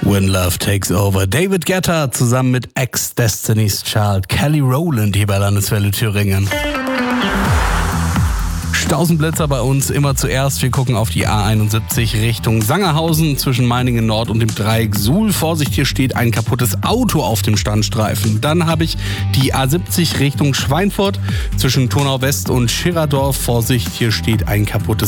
When Love Takes Over. David Guetta zusammen mit Ex-Destiny's Child Kelly Rowland hier bei Landeswelle Thüringen. Stausenblitzer bei uns immer zuerst. Wir gucken auf die A71 Richtung Sangerhausen zwischen Meiningen Nord und dem Dreieck Suhl. Vorsicht, hier steht ein kaputtes Auto auf dem Standstreifen. Dann habe ich die A70 Richtung Schweinfurt zwischen Turnau West und Schirardorf. Vorsicht, hier steht ein kaputtes